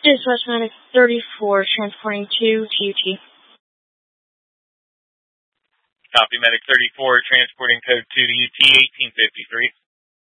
Dispatch Medic 34, transporting to UT. Copy, Medic 34, transporting code 2 to UT 1853.